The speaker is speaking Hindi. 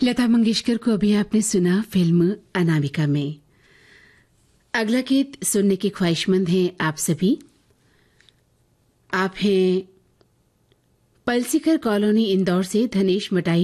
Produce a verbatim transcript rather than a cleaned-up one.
लता मंगेशकर को अभी आपने सुना फिल्म अनामिका में। अगला गीत सुनने की ख्वाहिशमंद हैं आप सभी। आप हैं पलसीकर कॉलोनी इंदौर से धनेश मटाई